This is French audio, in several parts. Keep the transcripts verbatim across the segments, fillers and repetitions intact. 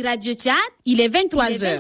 Radio Tchad, il est vingt-trois heures.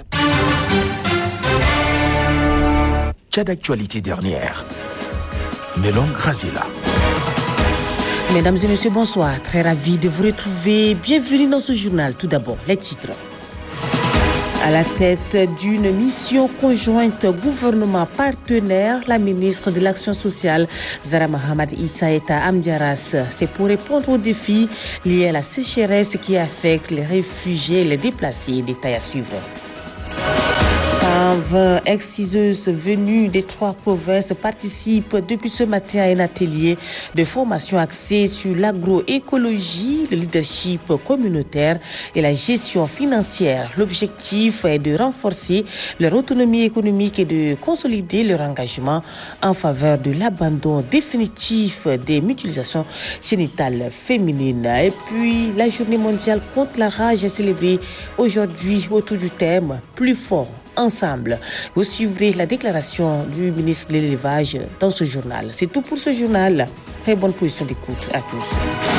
Tchad Actualité dernière. Melon Grazila. Mesdames et messieurs, bonsoir. Très ravi de vous retrouver. Bienvenue dans ce journal. Tout d'abord, les titres. À la tête d'une mission conjointe gouvernement partenaire, la ministre de l'Action sociale, Zahra Mahamad Issa est à Amdiaras. C'est pour répondre aux défis liés à la sécheresse qui affecte les réfugiés et les déplacés. Détails à suivre. cent vingt exciseuses venues des trois provinces participent depuis ce matin à un atelier de formation axé sur l'agroécologie, le leadership communautaire et la gestion financière. L'objectif est de renforcer leur autonomie économique et de consolider leur engagement en faveur de l'abandon définitif des mutilations génitales féminines. Et puis, la journée mondiale contre la rage est célébrée aujourd'hui autour du thème « Plus fort ». Ensemble. Vous suivrez la déclaration du ministre de l'Élevage dans ce journal. C'est tout pour ce journal. Très bonne position d'écoute à tous.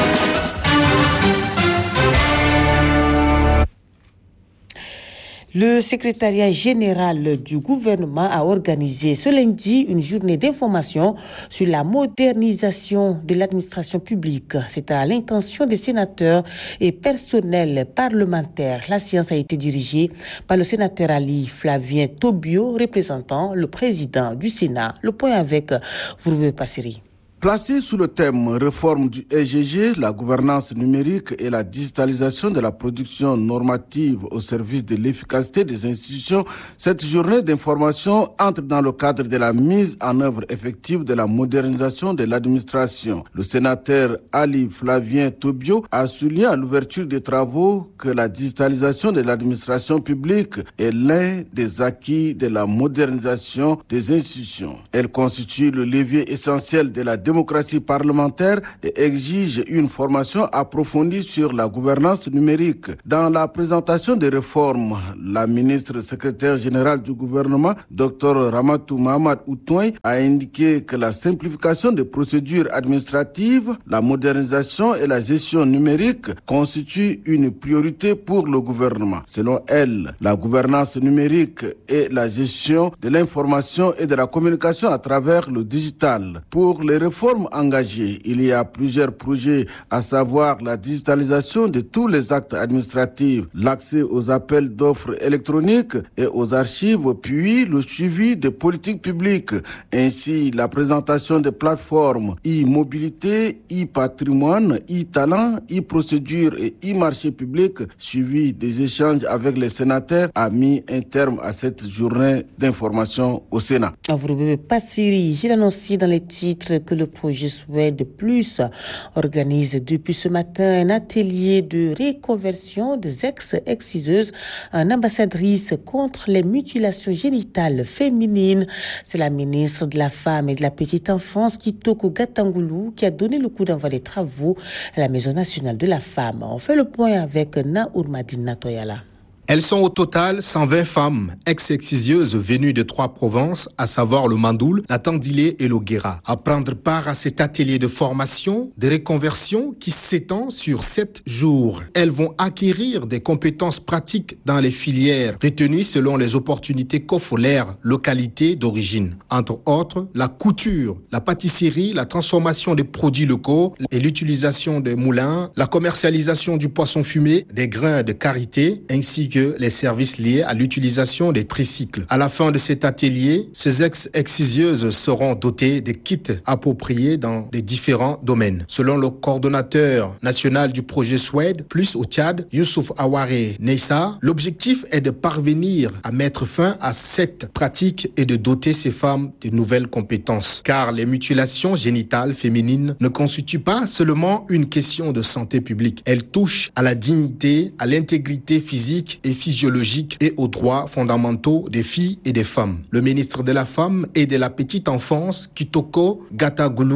Le secrétariat général du gouvernement a organisé ce lundi une journée d'information sur la modernisation de l'administration publique. C'est à l'intention des sénateurs et personnels parlementaires. La séance a été dirigée par le sénateur Ali Flavien Tobio, représentant le président du Sénat. Le point avec Vrouve Passeri. Placé sous le thème « Réforme du E G G, la gouvernance numérique et la digitalisation de la production normative au service de l'efficacité des institutions », cette journée d'information entre dans le cadre de la mise en œuvre effective de la modernisation de l'administration. Le sénateur Ali Flavien Tobio a souligné à l'ouverture des travaux que la digitalisation de l'administration publique est l'un des acquis de la modernisation des institutions. Elle constitue le levier essentiel de la démocratie parlementaire et exige une formation approfondie sur la gouvernance numérique. Dans la présentation des réformes, la ministre secrétaire générale du gouvernement, Dr Ramatou Mahamad Outouin, a indiqué que la simplification des procédures administratives, la modernisation et la gestion numérique constituent une priorité pour le gouvernement. Selon elle, la gouvernance numérique et la gestion de l'information et de la communication à travers le digital. Pour les réformes engagées, il y a plusieurs projets, à savoir la digitalisation de tous les actes administratifs, l'accès aux appels d'offres électroniques et aux archives, puis le suivi des politiques publiques, ainsi la présentation des plateformes e-mobilité, e-patrimoine, e-talent, e-procédure et e-marché public, suivi des échanges avec les sénateurs, a mis un terme à cette journée d'information au Sénat. Vous ne pouvez pas, Syrie. J'ai annoncé dans les titres que le projet Souhait de Plus organise depuis ce matin un atelier de reconversion des ex-exciseuses en ambassadrices contre les mutilations génitales féminines. C'est la ministre de la Femme et de la Petite Enfance, Kitoko Gatangoulou, qui a donné le coup d'envoi des travaux à la Maison nationale de la femme. On fait le point avec Naourmadine Natoyala. Elles sont au total cent vingt femmes ex-excieuses venues de trois provinces, à savoir le Mandoul, la Tandilé et le Guéra, à prendre part à cet atelier de formation, de reconversion qui s'étend sur sept jours. Elles vont acquérir des compétences pratiques dans les filières retenues selon les opportunités qu'offre leur localité d'origine. Entre autres, la couture, la pâtisserie, la transformation des produits locaux et l'utilisation des moulins, la commercialisation du poisson fumé, des grains de karité, ainsi que les services liés à l'utilisation des tricycles. À la fin de cet atelier, ces ex-excieuses seront dotées de kits appropriés dans les différents domaines. Selon le coordonnateur national du projet Suède, plus au Tchad, Youssouf Aware Neissa, l'objectif est de parvenir à mettre fin à cette pratique et de doter ces femmes de nouvelles compétences. Car les mutilations génitales féminines ne constituent pas seulement une question de santé publique. Elles touchent à la dignité, à l'intégrité physique et physiologique et aux droits fondamentaux des filles et des femmes. Le ministre de la Femme et de la Petite Enfance, Kitoko Gatangoulou,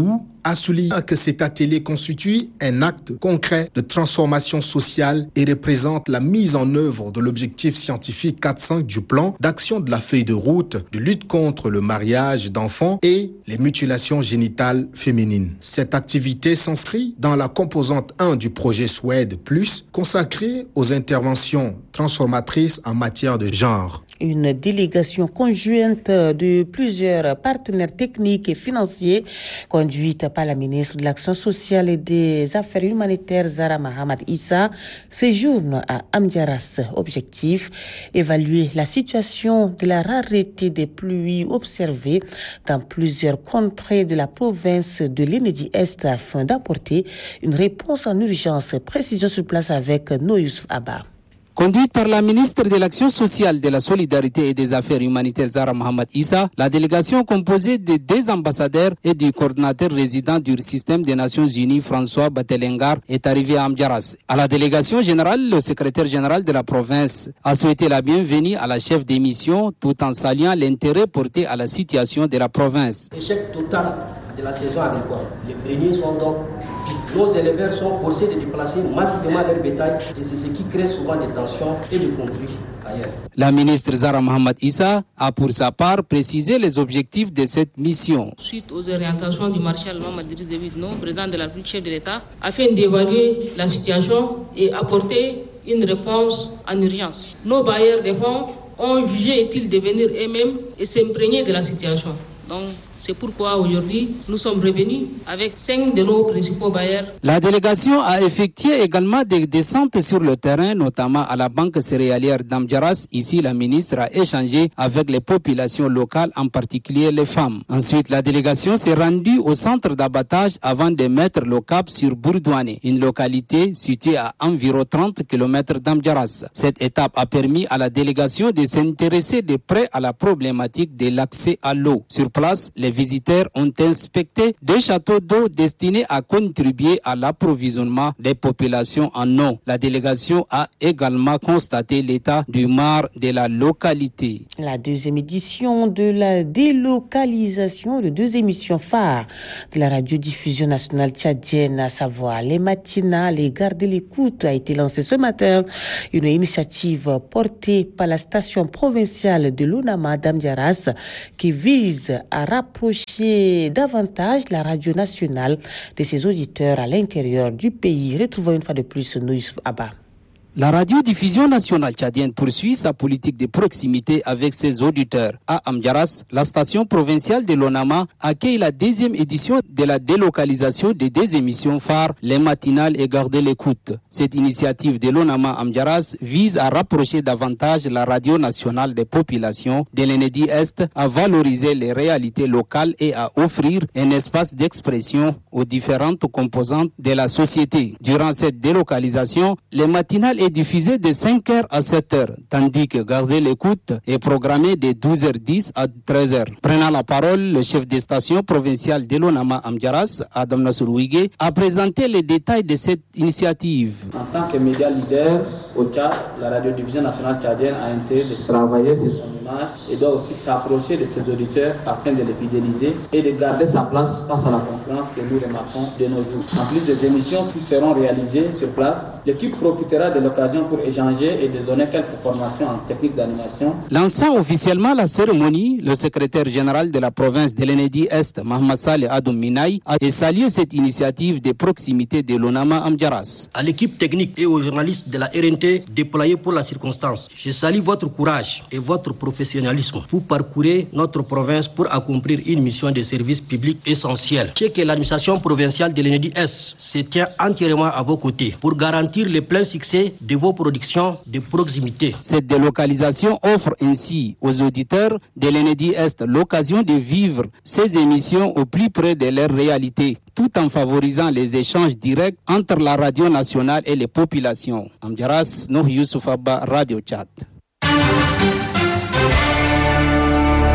a souligné que cet atelier constitue un acte concret de transformation sociale et représente la mise en œuvre de l'objectif scientifique quatre cinq du plan d'action de la feuille de route de lutte contre le mariage d'enfants et les mutilations génitales féminines. Cette activité s'inscrit dans la composante un du projet Suède Plus, consacré aux interventions transformatrices en matière de genre. Une délégation conjointe de plusieurs partenaires techniques et financiers, conduite par la ministre de l'Action sociale et des Affaires humanitaires Zahra Mahamad Issa, séjourne à Amdiaras. Objectif, évaluer la situation de la rareté des pluies observées dans plusieurs contrées de la province de l'Enedi-Est afin d'apporter une réponse en urgence. Précision sur place avec Noyousf Abba. Conduite par la ministre de l'Action sociale, de la Solidarité et des Affaires humanitaires Zahra Mahamad Issa, la délégation composée de deux ambassadeurs et du coordinateur résident du système des Nations Unies, François Batelengar, est arrivée à Amdiaras. À la délégation générale, le secrétaire général de la province a souhaité la bienvenue à la chef des missions tout en saluant l'intérêt porté à la situation de la province. Échec total de la saison agricole. Les greniers sont donc vides. Nos éleveurs sont forcés de déplacer massivement leur bétail et c'est ce qui crée souvent des tensions et des conflits ailleurs. La ministre Zahra Mahamad Issa a pour sa part précisé les objectifs de cette mission. Suite aux orientations du maréchal Mamadou Idriss Déby Itno, président de la République, chef de l'État, afin d'évaluer la situation et apporter une réponse en urgence. Nos bailleurs de fonds ont jugé utile de venir eux-mêmes et s'imprégner de la situation. Donc, c'est pourquoi aujourd'hui, nous sommes revenus avec cinq de nos principaux bailleurs. La délégation a effectué également des descentes sur le terrain, notamment à la banque céréalière d'Amdiaras. Ici, la ministre a échangé avec les populations locales, en particulier les femmes. Ensuite, la délégation s'est rendue au centre d'abattage avant de mettre le cap sur Bourdouane, une localité située à environ trente kilomètres d'Amdiaras. Cette étape a permis à la délégation de s'intéresser de près à la problématique de l'accès à l'eau. Sur place, les visiteurs ont inspecté des châteaux d'eau destinés à contribuer à l'approvisionnement des populations en eau. La délégation a également constaté l'état du mar de la localité. La deuxième édition de la délocalisation de deux émissions phares de la radiodiffusion nationale tchadienne, à savoir les matinales et Garder l'écoute, a été lancée ce matin. Une initiative portée par la station provinciale de l'Onama d'Amdiaras qui vise à rapprocher davantage la radio nationale de ses auditeurs à l'intérieur du pays. Retrouvons une fois de plus Noyousf Abba. La radiodiffusion nationale tchadienne poursuit sa politique de proximité avec ses auditeurs. À Amdiaras, la station provinciale de l'Onama accueille la deuxième édition de la délocalisation des deux émissions phares, les matinales et Garder l'écoute. Cette initiative de l'Onama Amdiaras vise à rapprocher davantage la radio nationale des populations de l'Enedi-Est, à valoriser les réalités locales et à offrir un espace d'expression aux différentes composantes de la société. Durant cette délocalisation, les matinales est diffusé de cinq heures à sept heures, tandis que Garder l'écoute est programmé de douze heures dix à treize heures. Prenant la parole, le chef de station provinciale de l'Onama Amdiaras, Adam Nassour-Ouigué, a présenté les détails de cette initiative. En tant que média leader au Tchad, la radiodiffusion nationale tchadienne a intérêt de travailler sur son image et doit aussi s'approcher de ses auditeurs afin de les fidéliser et de garder sa place face à la concurrence que nous remarquons de nos jours. En plus des émissions qui seront réalisées sur place, l'équipe profitera de l'occasion pour échanger et de donner quelques formations en technique d'animation. Lançant officiellement la cérémonie, le secrétaire général de la province de l'Enedi-Est, Mohamed Saleh Adoum Minaï, a salué cette initiative de proximité de l'Onama Amdiaras. À l'équipe technique et aux journalistes de la R N T déployés pour la circonstance, je salue votre courage et votre professionnalisme. Vous parcourez notre province pour accomplir une mission de service public essentielle. Je sais que l'administration provinciale de l'Enedi-Est se tient entièrement à vos côtés pour garantir le plein succès de vos productions de proximité. Cette délocalisation offre ainsi aux auditeurs de l'Enedi-Est l'occasion de vivre ces émissions au plus près de leur réalité, tout en favorisant les échanges directs entre la radio nationale et les populations. Amdiaras, Noh Youssouf Abba, Radio Tchad.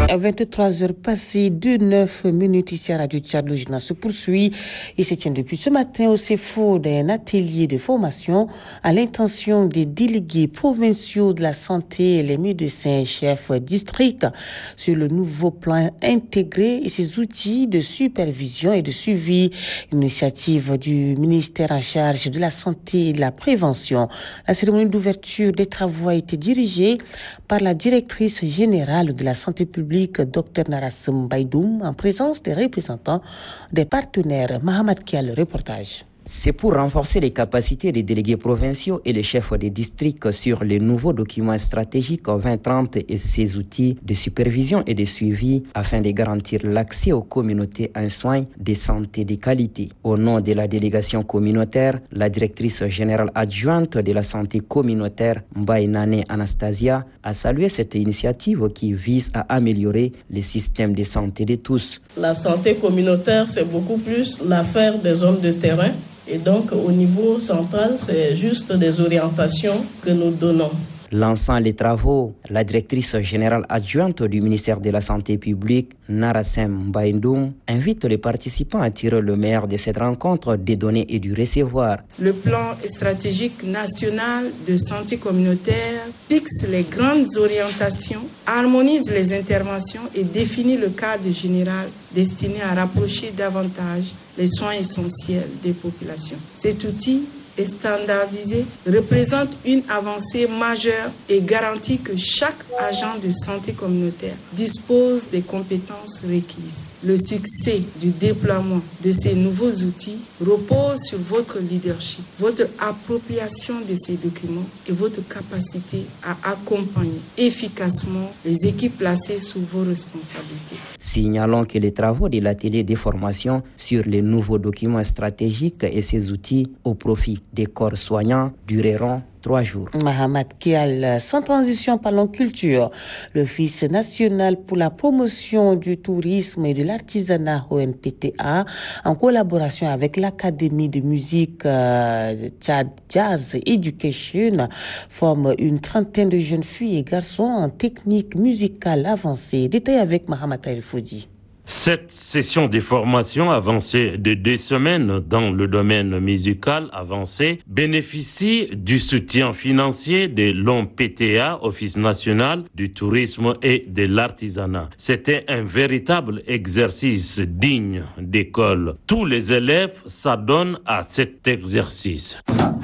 À vingt-trois heures passées de neuf minutes ici à Radio Tchad, le journal se poursuit et se tient depuis ce matin au C F O d'un atelier de formation à l'intention des délégués provinciaux de la santé et les médecins chefs district sur le nouveau plan intégré et ses outils de supervision et de suivi, une initiative du ministère en charge de la santé et de la prévention. La cérémonie d'ouverture des travaux a été dirigée par la directrice générale de la santé publique, Dr Narasim Baidoum, en présence des représentants des partenaires. Mahamad Kia, le reportage. C'est pour renforcer les capacités des délégués provinciaux et les chefs des districts sur les nouveaux documents stratégiques vingt trente et ses outils de supervision et de suivi afin de garantir l'accès aux communautés en soins de santé de qualité. Au nom de la délégation communautaire, la directrice générale adjointe de la santé communautaire, Mbaye Nane Anastasia, a salué cette initiative qui vise à améliorer les systèmes de santé de tous. La santé communautaire, c'est beaucoup plus l'affaire des hommes de terrain. Et donc, au niveau central, c'est juste des orientations que nous donnons. Lançant les travaux, la directrice générale adjointe du ministère de la Santé publique, Narasim Baidoum, invite les participants à tirer le meilleur de cette rencontre des données et du recevoir. Le plan stratégique national de santé communautaire fixe les grandes orientations, harmonise les interventions et définit le cadre général destiné à rapprocher davantage les soins essentiels des populations. Cet outil est standardisé, représente une avancée majeure et garantit que chaque agent de santé communautaire dispose des compétences requises. Le succès du déploiement de ces nouveaux outils repose sur votre leadership, votre appropriation de ces documents et votre capacité à accompagner efficacement les équipes placées sous vos responsabilités. Signalons que les travaux de l'atelier de formation sur les nouveaux documents stratégiques et ces outils au profit des corps soignants dureront trois jours. Mahamad Kial, sans transition, parlons culture. L'Office national pour la promotion du tourisme et de l'artisanat O N P T A, en collaboration avec l'Académie de musique euh, Tchad Jazz Education, forme une trentaine de jeunes filles et garçons en technique musicale avancée. Détail avec Mahamad El Foudi. Cette session de formation avancée de deux semaines dans le domaine musical avancé bénéficie du soutien financier de l'O N P T A, Office national du tourisme et de l'artisanat. C'était un véritable exercice digne d'école. Tous les élèves s'adonnent à cet exercice.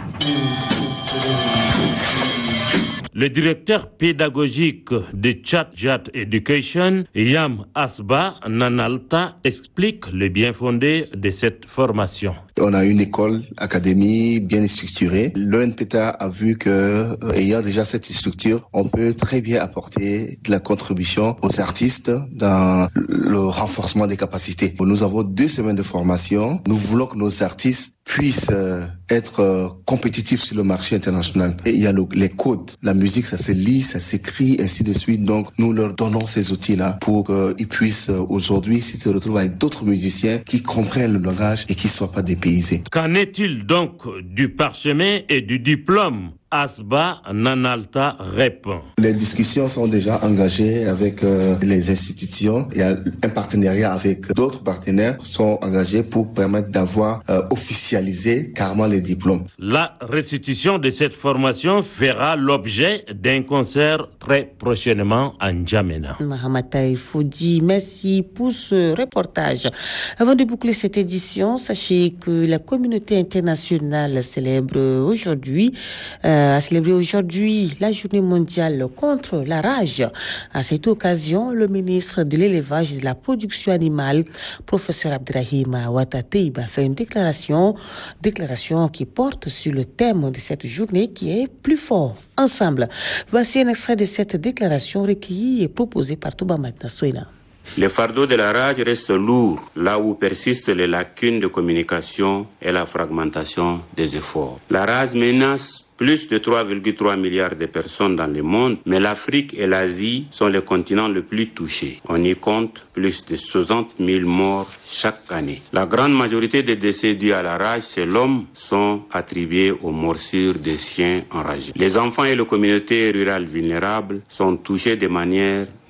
Le directeur pédagogique de Tchad Jazz Education, Yam Asba Nanalta, explique le bien fondé de cette formation. On a une école, académie bien structurée. L'O N P T A a vu que, euh, ayant déjà cette structure, on peut très bien apporter de la contribution aux artistes dans le renforcement des capacités. Nous avons deux semaines de formation. Nous voulons que nos artistes puissent euh, être euh, compétitifs sur le marché international. Et il y a le, les codes. La musique, ça se lit, ça s'écrit, ainsi de suite. Donc, nous leur donnons ces outils-là pour qu'ils puissent euh, aujourd'hui se retrouver avec d'autres musiciens qui comprennent le langage et qui ne soient pas dépaysés. Qu'en est-il donc du parchemin et du diplôme? Asba Nanalta répond. Les discussions sont déjà engagées avec euh, les institutions. Il y a un partenariat avec d'autres partenaires qui sont engagés pour permettre d'avoir euh, officialisé carrément les diplômes. La restitution de cette formation fera l'objet d'un concert très prochainement à N'Djamena. Mahamatay Foudi, merci pour ce reportage. Avant de boucler cette édition, sachez que la communauté internationale célèbre aujourd'hui euh, a célébré aujourd'hui la journée mondiale contre la rage. À cette occasion, le ministre de l'élevage et de la production animale, professeur Abdrahima Ouattateib, a fait une déclaration, déclaration qui porte sur le thème de cette journée qui est plus fort ensemble. Voici un extrait de cette déclaration recueillie et proposée par Touba Matna Soina. Le fardeau de la rage reste lourd là où persistent les lacunes de communication et la fragmentation des efforts. La rage menace plus de trois virgule trois milliards de personnes dans le monde, mais l'Afrique et l'Asie sont les continents les plus touchés. On y compte plus de soixante mille morts chaque année. La grande majorité des décès dus à la rage chez l'homme sont attribués aux morsures des chiens enragés. Les enfants et les communautés rurales vulnérables sont touchés de manière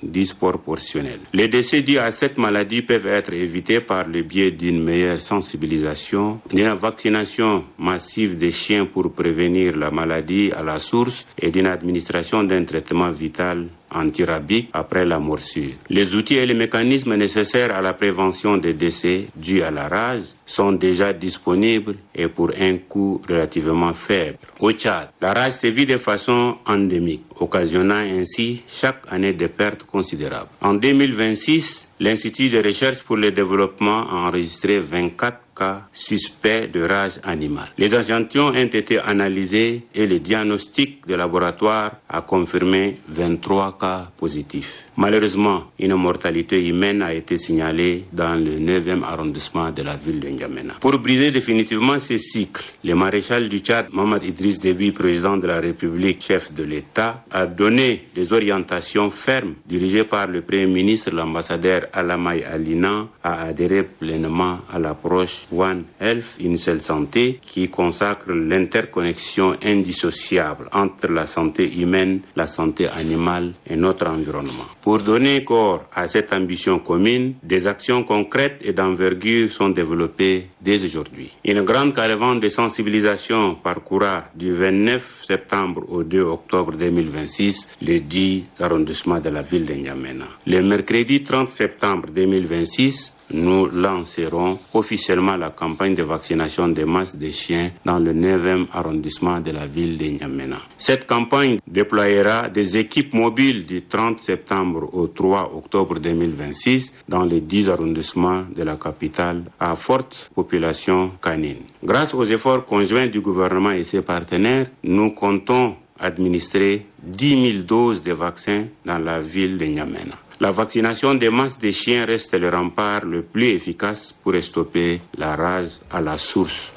disproportionnelle. Les décès dus à cette maladie peuvent être évités par le biais d'une meilleure sensibilisation, d'une vaccination massive des chiens pour prévenir la maladie à la source et d'une administration d'un traitement vital antirabique après la morsure. Les outils et les mécanismes nécessaires à la prévention des décès dus à la rage sont déjà disponibles et pour un coût relativement faible. Au Tchad, la rage sévit de façon endémique, occasionnant ainsi chaque année des pertes considérables. En deux mille vingt-six, l'Institut de recherche pour le développement a enregistré vingt-quatre cas suspects de rage animale. Les échantillons ont été analysés et le diagnostic de laboratoire a confirmé vingt-trois cas positifs. Malheureusement, une mortalité humaine a été signalée dans le neuvième arrondissement de la ville de N'Djamena. Pour briser définitivement ce cycle, le maréchal du Tchad, Mohamed Idriss Déby, président de la République, chef de l'État, a donné des orientations fermes dirigées par le Premier ministre, l'ambassadeur Alamay Alina, à adhérer pleinement à l'approche One Health, une seule santé, qui consacre l'interconnexion indissociable entre la santé humaine, la santé animale et notre environnement. Pour donner corps à cette ambition commune, des actions concrètes et d'envergure sont développées dès aujourd'hui. Une grande caravane de sensibilisation parcourra du vingt-neuf septembre au deux octobre deux mille vingt-six les dix arrondissements de la ville de N'Djamena. Le mercredi trente septembre deux mille vingt-six, nous lancerons officiellement la campagne de vaccination de masse des chiens dans le neuvième arrondissement de la ville de N'Djamena. Cette campagne déployera des équipes mobiles du trente septembre au trois octobre deux mille vingt-six dans les dix arrondissements de la capitale à forte population canine. Grâce aux efforts conjoints du gouvernement et ses partenaires, nous comptons administrer dix mille doses de vaccins dans la ville de N'Djamena. La vaccination des masses des chiens reste le rempart le plus efficace pour stopper la rage à la source.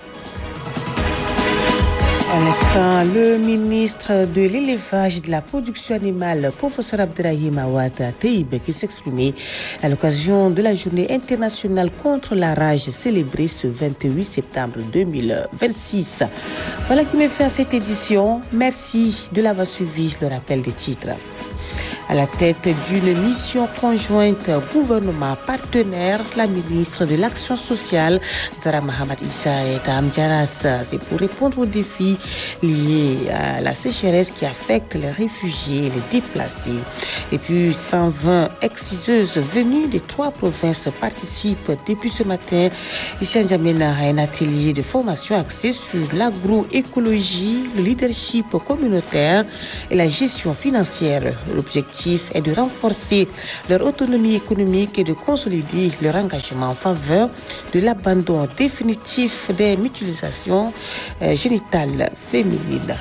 À l'instant, le ministre de l'élevage et de la production animale, professeur Abderrahim Awad Teib, qui s'exprimait à l'occasion de la journée internationale contre la rage célébrée ce vingt-huit septembre deux mille vingt-six. Voilà qui me fait à cette édition. Merci de l'avoir suivi. Le rappel des titres. À la tête d'une mission conjointe gouvernement partenaire, la ministre de l'Action sociale, Zahra Mahamad Issa, est à Amdjaras. C'est pour répondre aux défis liés à la sécheresse qui affecte les réfugiés et les déplacés. Et puis, cent vingt exciseuses venues des trois provinces participent depuis ce matin ici à N'Djamena à un atelier de formation axé sur l'agroécologie, le leadership communautaire et la gestion financière. L'objectif est de renforcer leur autonomie économique et de consolider leur engagement en faveur de l'abandon définitif des mutilations euh, génitales féminines.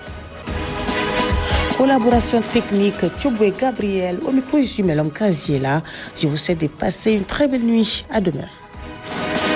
Collaboration technique, Tchoboué Gabriel, au micro, je suis Mélom Kaziela. Je vous souhaite de passer une très belle nuit. À demain.